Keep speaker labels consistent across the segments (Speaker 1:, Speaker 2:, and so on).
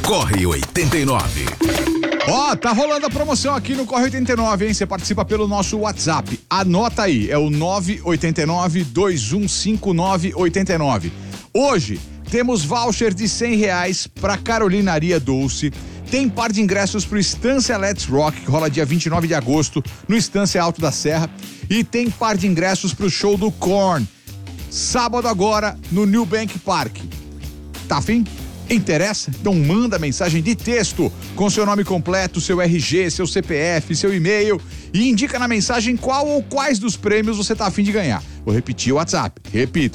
Speaker 1: Corre 89.
Speaker 2: Ó, tá rolando a promoção aqui no Corre 89, hein? Você participa pelo nosso WhatsApp. Anota aí, é o 989-2159-89. Hoje temos voucher de R$100 pra Carolinaria Dulce. Tem par de ingressos pro Estância Let's Rock, que rola dia 29 de agosto, no Estância Alto da Serra. E tem par de ingressos pro show do Korn, sábado agora, no New Bank Park. Tá afim? Interessa? Então manda mensagem de texto com seu nome completo, seu RG, seu CPF, seu e-mail e indica na mensagem qual ou quais dos prêmios você tá afim de ganhar. Vou repetir o WhatsApp. Repito,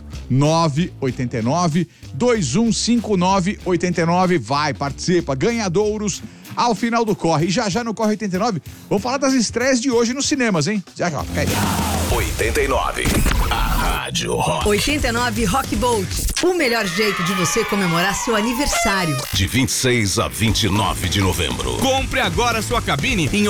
Speaker 2: 989-2159-89. Vai, participa, ganhadouros ao final do Corre. E já no Corre 89, vamos falar das estreias de hoje nos cinemas, hein? Já, fica aí.
Speaker 1: 89. A Rádio Rock.
Speaker 3: 89 Rock Bolt. O melhor jeito de você comemorar seu aniversário.
Speaker 1: De 26 a 29 de novembro.
Speaker 4: Compre agora sua cabine em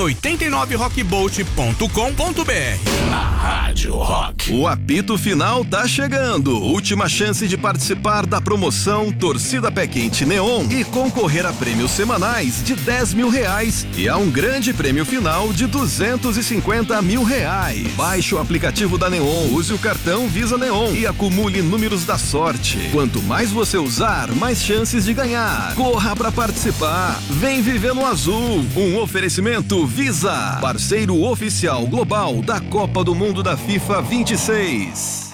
Speaker 4: 89rockbolt.com.br.
Speaker 1: A Rádio Rock.
Speaker 5: O apito final tá chegando. Última chance de participar da promoção Torcida Pé Quente Neon e concorrer a prêmios semanais de R$10 mil e a um grande prêmio final de R$250 mil. Baixe o aplicativo da Neon, use o cartão Visa Neon e acumule números da sorte. Quanto mais você usar, mais chances de ganhar. Corra pra participar. Vem viver no azul. Um oferecimento Visa, parceiro oficial global da Copa do Mundo da FIFA 26.